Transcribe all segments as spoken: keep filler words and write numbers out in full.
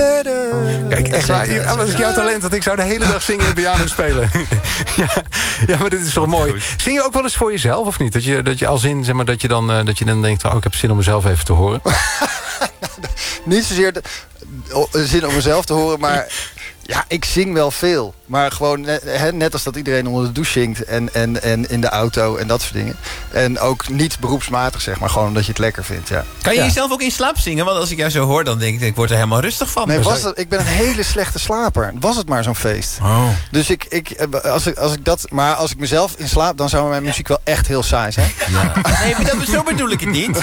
better. Kijk, echt waar, dat is jouw talent, dat ik zou de hele dag zingen en piano spelen. ja, ja, maar dit is toch mooi. Zing je ook wel eens voor jezelf, of niet? Dat je, dat je als in, zeg maar, dat je dan, uh, dat je dan denkt, oh, ik heb zin om mezelf even te horen. Niet zozeer de, de zin om mezelf te horen, maar ja, ik zing wel veel. Maar gewoon net, he, net als dat iedereen onder de douche zingt en, en, en in de auto en dat soort dingen. En ook niet beroepsmatig, zeg maar, gewoon omdat je het lekker vindt. Ja. Kan je ja. jezelf ook in slaap zingen? Want als ik jou zo hoor, dan denk ik, ik word er helemaal rustig van. Nee, was het, ik ben een hele slechte slaper. Was het maar zo'n feest. Oh. Dus ik, ik, als ik, als ik dat, maar als ik mezelf in slaap, dan zou mijn muziek wel echt heel saai zijn. Ja. Nee, maar dat, zo bedoel ik het niet.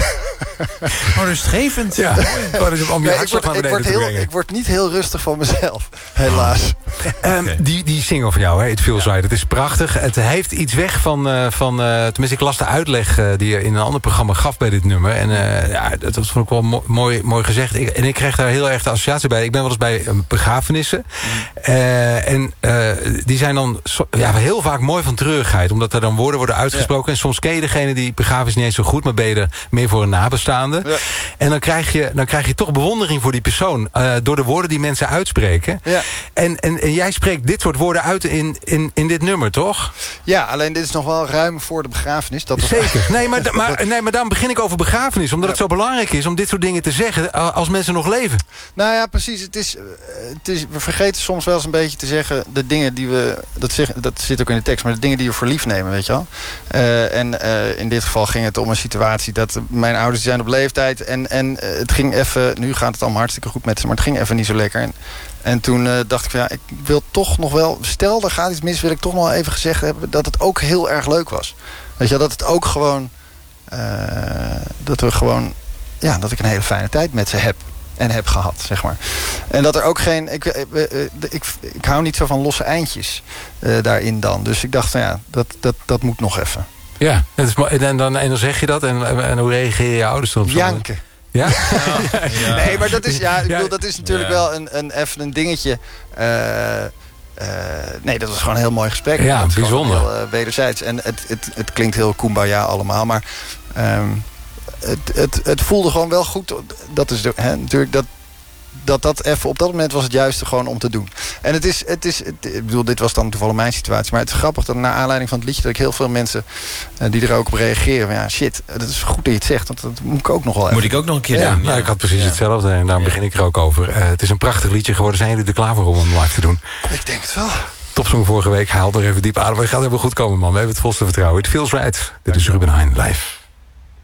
Oh, rustgevend. Ja. Oh, dus om je nee, hartslag naar ik, word, ik, beneden word te heel, ik word niet heel rustig van mezelf, helaas. Um, okay. die, die single van jou, hè, It Feels Right, het is prachtig. Het heeft iets weg van, uh, van uh, tenminste, ik las de uitleg uh, die je in een ander programma gaf bij dit nummer. En uh, ja, dat, dat vond ik wel mo mooi, mooi gezegd. Ik, en ik kreeg daar heel erg de associatie bij. Ik ben wel eens bij um, begrafenissen. Mm. Uh, en uh, die zijn dan so ja, heel vaak mooi van treurigheid. Omdat er dan woorden worden uitgesproken. Ja. En soms ken je degene die begrafenis niet eens zo goed, maar ben je er meer voor een nabestaande. Ja. En dan krijg, je, dan krijg je toch bewondering voor die persoon. Uh, door de woorden die mensen uitspreken. Ja. En, en, en jij spreekt dit soort woorden uit in, in, in dit nummer, toch? Ja, alleen dit is nog wel ruim voor de begrafenis. Dat Zeker. Nee maar, maar, nee, maar dan begin ik over begrafenis. Omdat ja. het zo belangrijk is om dit soort dingen te zeggen als mensen nog leven. Nou ja, precies. Het is, het is, we vergeten soms wel eens een beetje te zeggen de dingen die we... Dat, zeg, dat zit ook in de tekst, maar de dingen die we voor lief nemen, weet je wel. Uh, en uh, in dit geval ging het om een situatie dat mijn ouders zijn op leeftijd. En, en uh, het ging even... Nu gaat het allemaal hartstikke goed met ze, maar het ging even niet zo lekker. En, En toen uh, dacht ik van ja, ik wil toch nog wel... Stel, er gaat iets mis, wil ik toch nog wel even gezegd hebben... dat het ook heel erg leuk was. Weet je, dat het ook gewoon... Uh, dat we gewoon... Ja, dat ik een hele fijne tijd met ze heb. En heb gehad, zeg maar. En dat er ook geen... Ik, ik, ik, ik hou niet zo van losse eindjes uh, daarin dan. Dus ik dacht van ja, dat, dat, dat moet nog even. Ja, en dan, en dan zeg je dat. En, en hoe reageer je ouders erop? Janken. Ja? Ja, ja? Nee, maar dat is, ja, ik bedoel, dat is natuurlijk ja. wel een, een, even een dingetje. Uh, uh, nee, dat was gewoon een heel mooi gesprek. Ja, bijzonder. Heel, uh, wederzijds. En het, het, het klinkt heel kumbaya allemaal, maar um, het, het, het voelde gewoon wel goed. Dat is de, hè, natuurlijk dat... dat dat even op dat moment was het juiste gewoon om te doen. En het is, het is het, ik bedoel, dit was dan toevallig mijn situatie, maar het is grappig dat naar aanleiding van het liedje dat ik heel veel mensen uh, die er ook op reageren, van, ja, shit, dat is goed dat je het zegt, want dat moet ik ook nog wel even. Moet ik ook nog een keer ja, doen. Nou, ja. ik had precies ja. hetzelfde en daarom ja. begin ik er ook over. Uh, het is een prachtig liedje geworden. Zijn jullie er klaar voor om hem live te doen? Ik denk het wel. Topsong vorige week, haal er even diep adem. Het gaat helemaal goed komen, man. We hebben het volste vertrouwen. It Feels Right. Dit is Ruben Heijn live.